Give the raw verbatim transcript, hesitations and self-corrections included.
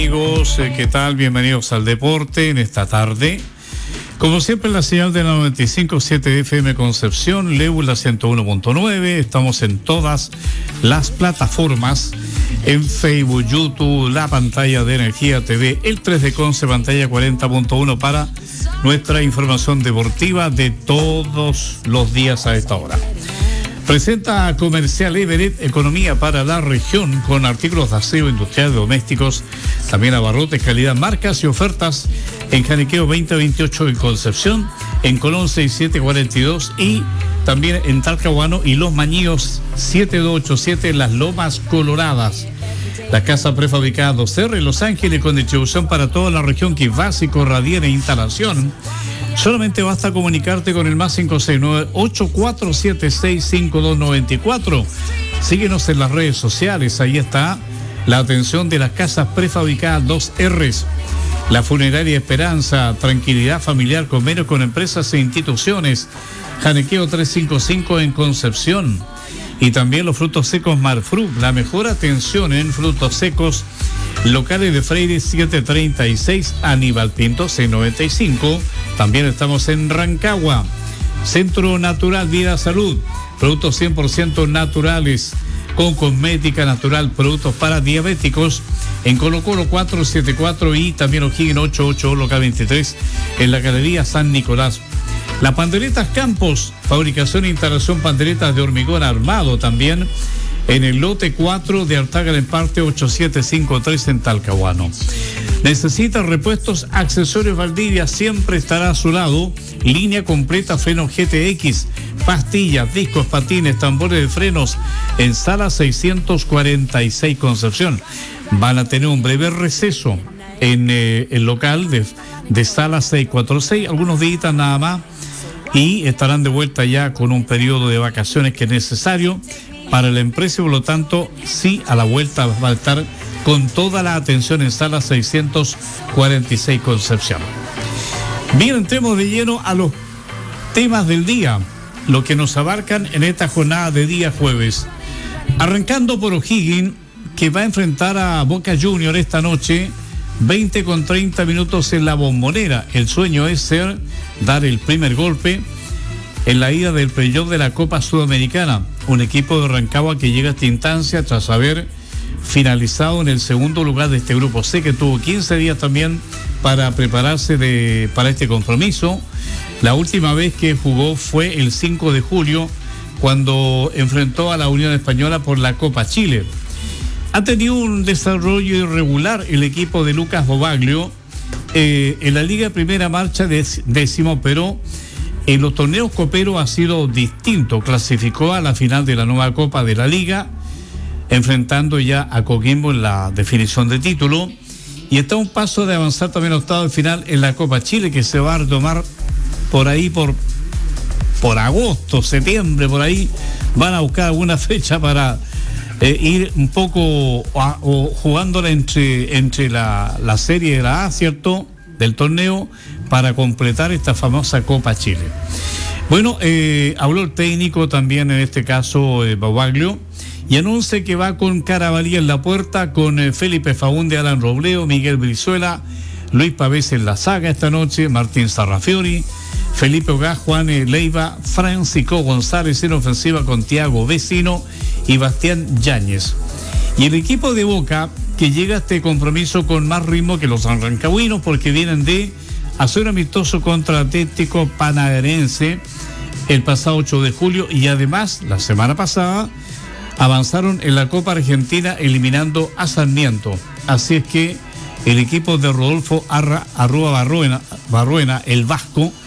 Amigos, ¿qué tal? Bienvenidos al deporte en esta tarde. Como siempre, la señal de la noventa y cinco punto siete F M Concepción, Leu la ciento uno punto nueve. Estamos en todas las plataformas, en Facebook, YouTube, la pantalla de Energía T V, el tres de Conce, pantalla cuarenta punto uno para nuestra información deportiva de todos los días a esta hora. Presenta Comercial Everett, economía para la región, con artículos de aseo industrial, domésticos, también abarrotes, calidad, marcas y ofertas en Janiqueo veinte veintiocho en Concepción, en Colón sesenta y siete cuarenta y dos y también en Talcahuano y Los Mañíos setenta y dos ochenta y siete en Las Lomas Coloradas. La casa prefabricada dos R en Los Ángeles con distribución para toda la región, que es básico, radier e instalación. Solamente basta comunicarte con el más cinco seis nueve, ocho cuatro siete seis, cinco dos nueve cuatro. Síguenos en las redes sociales, ahí está la atención de las casas prefabricadas dos R. La Funeraria Esperanza, tranquilidad familiar, convenio con empresas e instituciones. Janiqueo trescientos cincuenta y cinco en Concepción. Y también los frutos secos Marfruit, la mejor atención en frutos secos. Locales de Freire setecientos treinta y seis, Aníbal Pinto seiscientos noventa y cinco. También estamos en Rancagua. Centro Natural Vida Salud, productos cien por ciento naturales, con cosmética natural, productos para diabéticos. En Colo Colo cuatrocientos setenta y cuatro y también O'Higgins ochenta y ocho, local veintitrés, en la Galería San Nicolás. La Panderetas Campos, fabricación e instalación panderetas de hormigón armado, también en el lote cuatro de Artaga en parte ocho siete cinco tres en Talcahuano. Necesita repuestos, accesorios Valdivia, siempre estará a su lado. Línea completa, frenos G T X, pastillas, discos, patines, tambores de frenos en sala seiscientos cuarenta y seis Concepción. Van a tener un breve receso en eh, el local de, de sala seiscientos cuarenta y seis, algunos días nada más, y estarán de vuelta ya con un periodo de vacaciones que es necesario para la empresa, y por lo tanto, sí, a la vuelta va a estar con toda la atención en sala seiscientos cuarenta y seis Concepción. Bien, entremos de lleno a los temas del día, lo que nos abarcan en esta jornada de día jueves. Arrancando por O'Higgins, que va a enfrentar a Boca Juniors esta noche, veinte con treinta minutos en la Bombonera. El sueño es ser, dar el primer golpe en la ida del playoff de la Copa Sudamericana. Un equipo de Rancagua que llega a esta instancia tras haber finalizado en el segundo lugar de este grupo C, que tuvo quince días también para prepararse de, para este compromiso. La última vez que jugó fue el cinco de julio, cuando enfrentó a la Unión Española por la Copa Chile. Ha tenido un desarrollo irregular el equipo de Lucas Bobaglio. Eh, en la Liga Primera marcha décimo, pero en los torneos coperos ha sido distinto. Clasificó a la final de la nueva Copa de la Liga, enfrentando ya a Coquimbo en la definición de título, y está a un paso de avanzar también a octavo de final en la Copa Chile, que se va a retomar por ahí por, por agosto, septiembre, por ahí van a buscar alguna fecha para eh, ir un poco a, o jugándola entre, entre la, la serie de la A, ¿cierto?, del torneo, para completar esta famosa Copa Chile. Bueno, eh, habló el técnico también, en este caso eh, Bobaglio, y anuncia que va con Carabalí en la puerta, con eh, Felipe Faúnde, Alan Robleo, Miguel Brizuela, Luis Pavés en la saga esta noche, Martín Sarrafiori, Felipe Ogá, Juan eh, Leiva, Francisco González en ofensiva con Tiago Vecino y Bastián Yáñez. Y el equipo de Boca, que llega a este compromiso con más ritmo que los rancagüinos, porque vienen de hacer un amistoso contra Atlético Paranaense el pasado ocho de julio, y además la semana pasada avanzaron en la Copa Argentina eliminando a Sarmiento. Así es que el equipo de Rodolfo Arra, Arrua Barruena, Barruena, el Vasco,